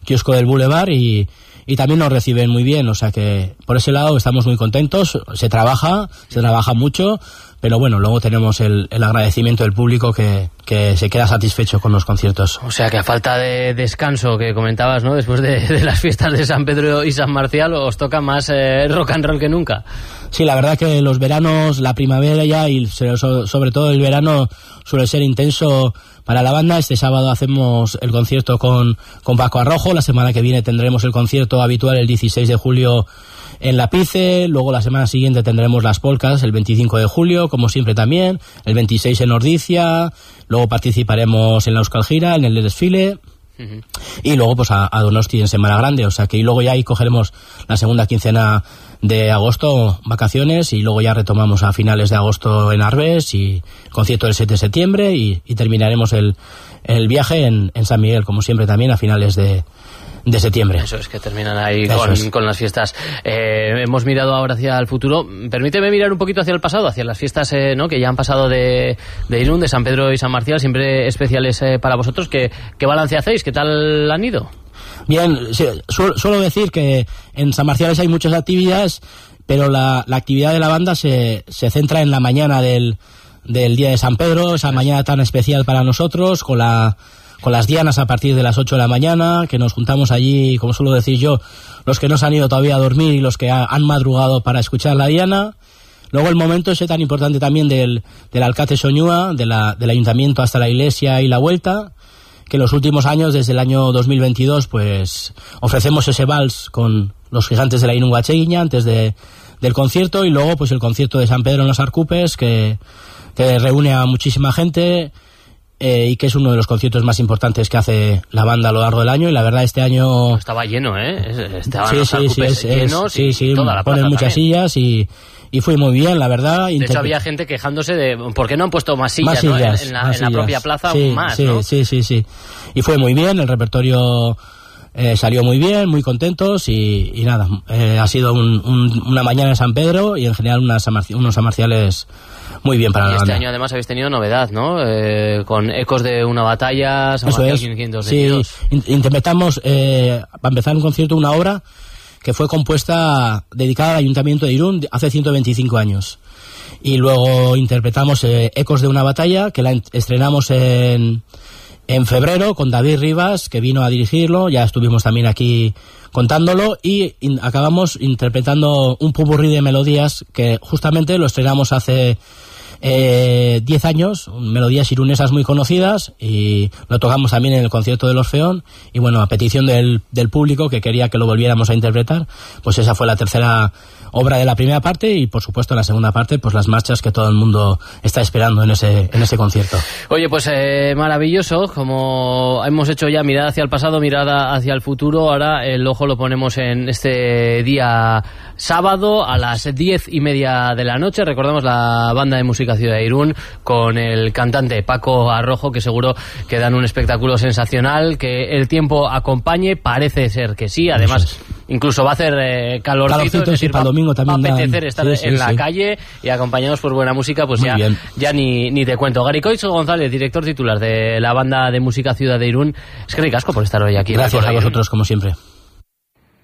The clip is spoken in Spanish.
kiosco del Boulevard, y también nos reciben muy bien, o sea que por ese lado estamos muy contentos. Se trabaja mucho, pero bueno, luego tenemos el agradecimiento del público que se queda satisfecho con los conciertos. O sea que a falta de descanso que comentabas, ¿no? Después de las fiestas de San Pedro y San Marcial, os toca más rock and roll que nunca. Sí, la verdad que los veranos, la primavera ya y sobre todo el verano suele ser intenso para la banda. Este sábado hacemos el concierto con Paco Arrojo. La semana que viene tendremos el concierto habitual el 16 de julio en La Pice. Luego la semana siguiente tendremos las polcas el 25 de julio, como siempre también. El 26 en Ordicia. Luego participaremos en la Euskal Gira, en el desfile. Uh-huh. Y luego pues a Donosti en Semana Grande, o sea que y luego ya ahí cogeremos la segunda quincena de agosto, vacaciones, y luego ya retomamos a finales de agosto en Arbes y concierto el 7 de septiembre y terminaremos el viaje en San Miguel, como siempre también a finales de septiembre. Eso es, que terminan ahí con las fiestas. Hemos mirado ahora hacia el futuro. Permíteme mirar un poquito hacia el pasado, hacia las fiestas ¿no? que ya han pasado de Irún, de San Pedro y San Marcial, siempre especiales para vosotros. ¿Qué balance hacéis? ¿Qué tal han ido? Bien, sí, suelo decir que en San Marcial hay muchas actividades, pero la actividad de la banda se centra en la mañana del día de San Pedro, esa mañana tan especial para nosotros, con las dianas a partir de las 8 de la mañana, que nos juntamos allí, como suelo decir yo, los que no se han ido todavía a dormir y los que han madrugado para escuchar la diana. Luego el momento ese tan importante también del Alcate Soñúa, del ayuntamiento hasta la iglesia y la vuelta, que en los últimos años, desde el año 2022, pues ofrecemos ese vals con los gigantes de la Irún Guacheguiña antes del concierto, y luego pues el concierto de San Pedro en los Arcupes, que reúne a muchísima gente, y que es uno de los conciertos más importantes que hace la banda a lo largo del año. Y la verdad este año estaba lleno, estaban los Arcupes llenos, sí, toda la plaza ponen muchas también. Sillas y fue muy bien, la verdad. De hecho había gente quejándose de ¿por qué no han puesto más sillas, ¿no? en la propia plaza, más, ¿no? Sí. Y fue muy bien, el repertorio salió muy bien, muy contentos y nada, ha sido una mañana de San Pedro y en general unos San Marciales muy bien para la banda. Este año además habéis tenido novedad, ¿no? Con Ecos de una batalla, San Marcial 522. Sí, interpretamos, para empezar un concierto, una obra que fue compuesta, dedicada al Ayuntamiento de Irún hace 125 años. Y luego interpretamos Ecos de una batalla, que la estrenamos en febrero con David Rivas, que vino a dirigirlo, ya estuvimos también aquí contándolo, y acabamos interpretando un popurrí de melodías que justamente lo estrenamos hace 10 años, melodías irunesas muy conocidas, y lo tocamos también en el concierto del Orfeón, y bueno, a petición del público que quería que lo volviéramos a interpretar, pues esa fue la tercera obra de la primera parte, y por supuesto en la segunda parte pues las marchas que todo el mundo está esperando en ese concierto. Oye, pues maravilloso, como hemos hecho ya mirada hacia el pasado, mirada hacia el futuro. Ahora el ojo lo ponemos en este día sábado a las 10:30 de la noche. Recordamos la banda de música Ciudad de Irún con el cantante Paco Arrojo, que seguro que dan un espectáculo sensacional, que el tiempo acompañe, parece ser que sí, además incluso va a hacer calorcito, es decir, para el domingo también va a apetecer estar en la calle y acompañados por buena música, pues ya ni te cuento. Gary Coitz González, director titular de la banda de música Ciudad de Irún, es que ricasco por estar hoy aquí. Gracias a vosotros, como siempre.